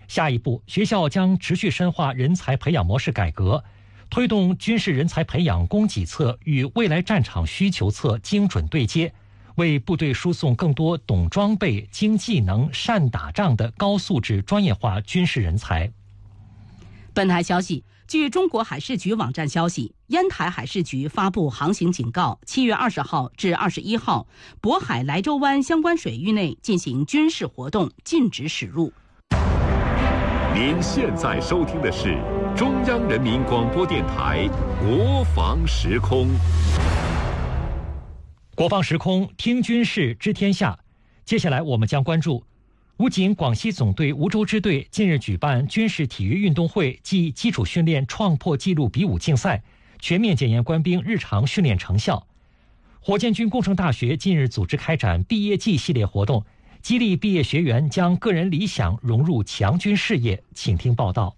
下一步，学校将持续深化人才培养模式改革，推动军事人才培养供给侧与未来战场需求侧精准对接，为部队输送更多懂装备、精技能、善打仗的高素质专业化军事人才。 本台消息，据中国海事局网站消息，烟台海事局发布航行警告，7月20号至21号，渤海莱州湾相关水域内进行军事活动，禁止驶入。 您现在收听的是中央人民广播电台国防时空。 国防时空，听军事知天下。接下来我们将关注武警广西总队梧州支队近日举办军事体育运动会暨基础训练创破纪录比武竞赛，全面检验官兵日常训练成效。火箭军工程大学近日组织开展毕业季系列活动，激励毕业学员将个人理想融入强军事业。请听报道。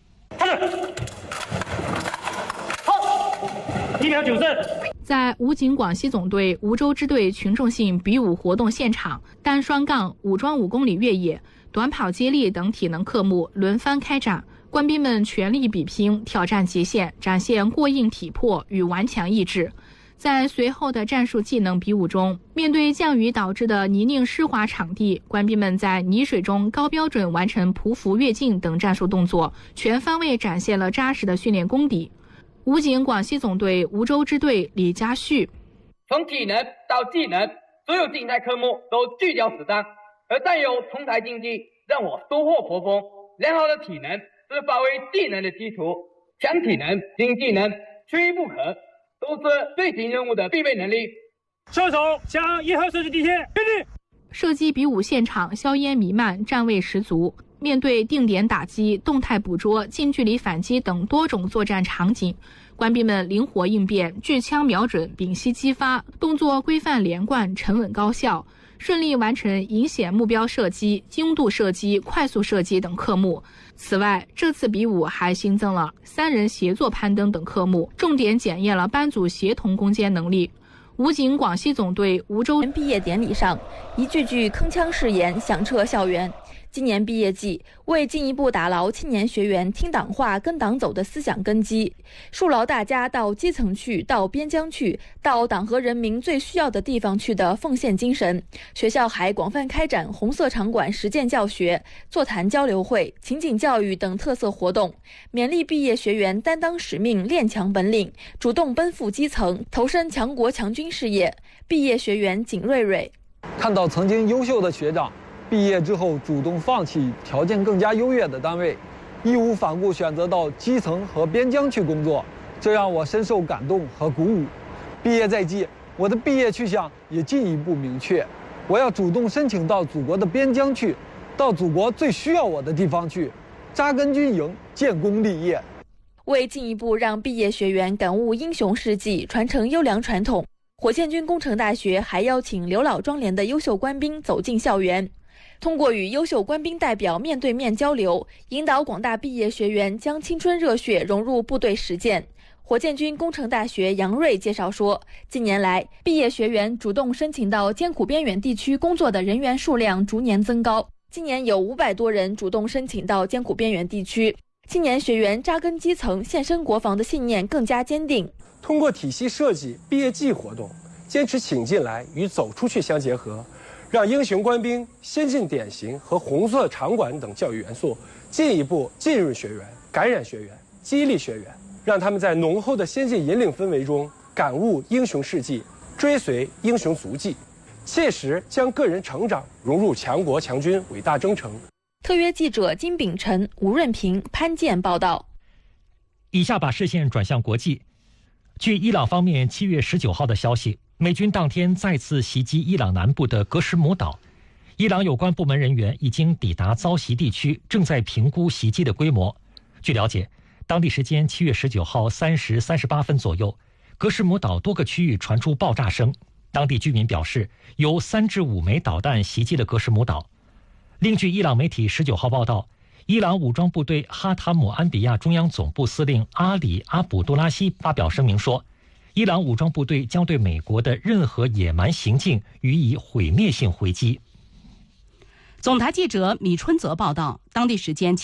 1秒9胜。 在武警广西总队梧州支队群众性比武活动现场，单双杠、武装5公里越野、短跑接力等体能科目轮番开展，官兵们全力比拼，挑战极限，展现过硬体魄与顽强意志。在随后的战术技能比武中，面对降雨导致的泥泞湿滑场地，官兵们在泥水中高标准完成匍匐跃进等战术动作，全方位展现了扎实的训练功底。武警广西总队梧州支队李家旭， 从体能到技能，所有竞赛科目都拒掉死当，而战友同台竞技让我收获颇丰。良好的体能是发挥技能的基础，强体能、精技能缺一不可，都是队形任务的必备能力。 射手向1号射击地线确定。 射击比武现场硝烟弥漫，站位十足。面对定点打击、动态捕捉、近距离反击等多种作战场景，官兵们灵活应变，聚枪瞄准，屏息激发，动作规范连贯，沉稳高效，顺利完成引显目标射击、精度射击、快速射击等科目。此外，这次比武还新增了3人协作攀登等科目，重点检验了班组协同攻坚能力。武警广西总队梧州毕业典礼上，一句句铿锵誓言响彻校园。今年毕业季，为进一步打牢青年学员听党话、跟党走的思想根基，树牢大家到基层去、到边疆去、到党和人民最需要的地方去的奉献精神，学校还广泛开展红色场馆实践教学、座谈交流会、情景教育等特色活动，勉励毕业学员担当使命、练强本领，主动奔赴基层，投身强国强军事业。毕业学员景瑞瑞， 看到曾经优秀的学长毕业之后主动放弃条件更加优越的单位，义无反顾选择到基层和边疆去工作，这让我深受感动和鼓舞。毕业在即，我的毕业去向也进一步明确，我要主动申请到祖国的边疆去，到祖国最需要我的地方去，扎根军营，建功立业。 为进一步让毕业学员感悟英雄事迹，传承优良传统，火箭军工程大学还邀请刘老庄连的优秀官兵走进校园，通过与优秀官兵代表面对面交流，引导广大毕业学员将青春热血融入部队实践。火箭军工程大学杨瑞介绍说，近年来毕业学员主动申请到艰苦边远地区工作的人员数量逐年增高，今年有500多人主动申请到艰苦边远地区，青年学员扎根基层、献身国防的信念更加坚定。 通过体系设计毕业季活动，坚持请进来与走出去相结合，让英雄官兵、先进典型和红色场馆等教育元素进一步浸润学员、感染学员、激励学员，让他们在浓厚的先进引领氛围中感悟英雄事迹，追随英雄足迹，切实将个人成长融入强国强军伟大征程。 特约记者金秉辰、吴润平、潘健报道。 以下把视线转向国际。据伊朗方面7月19号的消息，美军当天再次袭击伊朗南部的格什姆岛。伊朗有关部门人员已经抵达遭袭地区，正在评估袭击的规模。据了解，当地时间7月19号3时38分左右，格什姆岛多个区域传出爆炸声。当地居民表示，有3至5枚导弹袭击了格什姆岛。另据伊朗媒体19号报道，伊朗武装部队哈塔姆安比亚中央总部司令阿里·阿卜杜拉希发表声明说，伊朗武装部队将对美国的任何野蛮行径予以毁灭性回击。 总台记者米春泽报道，当地时间